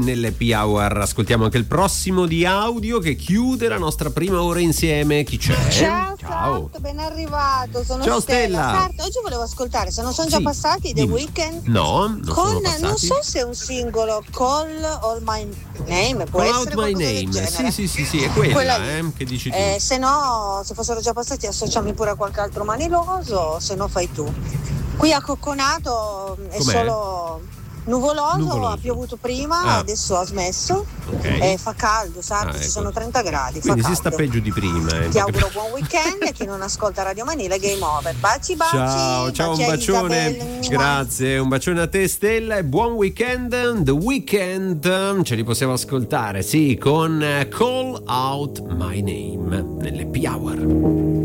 nell'Happy Hour. Ascoltiamo anche il prossimo di audio che chiude la nostra prima ora insieme. Chi c'è? Ciao. Sarto, ben arrivato. Sono Ciao Stella. Sarto, oggi volevo ascoltare, se non sono già passati The Weeknd. No, non sono passati. Non so se è un singolo, Call All My Name, può Call essere Out My Name. Sì, è quella che dici tu. Se no, se fossero già passati, associami pure a qualche altro maniloso, se no fai tu. Qui a Cocconato è solo nuvoloso, ha piovuto prima, adesso ha smesso, fa caldo, Sarto, ci sono 30 gradi. Quindi fa si sta peggio di prima. Ti auguro buon weekend e chi non ascolta Radio Manila, game over. Baci. Ciao, un bacione. Isabel. Grazie, un bacione a te Stella e buon weekend. The Weeknd ce li possiamo ascoltare, sì, con Call Out My Name nell'Happy Hour.